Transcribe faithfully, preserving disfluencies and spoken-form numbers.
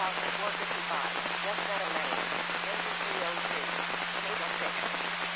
thousand four fifty-five, West Meadow Lane, N Z three oh two, Table six.